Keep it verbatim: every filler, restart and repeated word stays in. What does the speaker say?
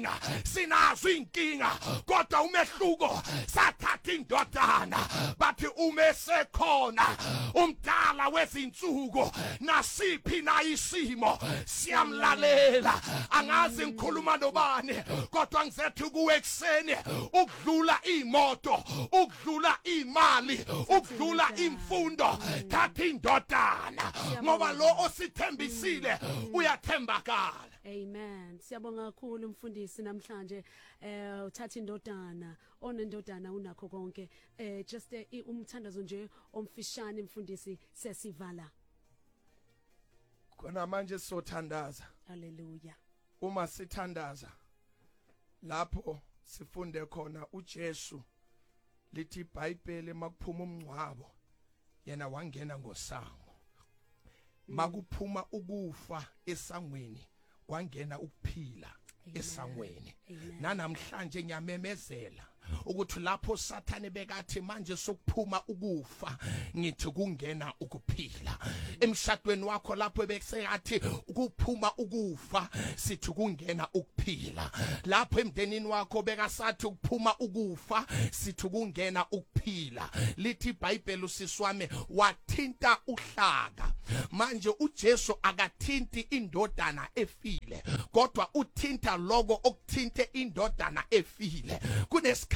inkinga sinazo inkinga kodwa umehluko sathatha indodana bathi umesekhona umdala wezinsuku nasiphi na isimo siyamlalela angazi ngikhuluma nobani kodwa ngizethu kuwe ekseni ukudlula imoto ukudlula imali ukudlula imfundo thatha indodana ngoba lo osithembisile uyathembakala. Amen. Siyabonga kakhulu umfundisi namhlanje eh uthatha indodana onendodana unakho konke eh just eh, umthandazo nje omfishane mfundisi sesivala. Khona manje sothandaza. Hallelujah. Uma sithandaza lapho sifunde khona uJesu lithi iBhayibheli makuphuma umncwabo yena wangena ngosango makuphuma ukufa esangweni wangena ukuphila esangweni. Nanamhlanje ngiyamemezela ukuthi lapho Sathane bekathi manje sokuphuma ukufa ngithi kungena ukuphila emshadweni wakho lapho beseyathi ukuphuma ukufa sithi kungena ukuphila lapho emndenini wakho bekasathi ukuphuma ukufa sithi kungena ukuphila. Lithi iBhayibheli usiswami wathinta uhlaka manje uJesu akathinti indodana efile kodwa uthinta lokho okuthinte indodana efile. Kunes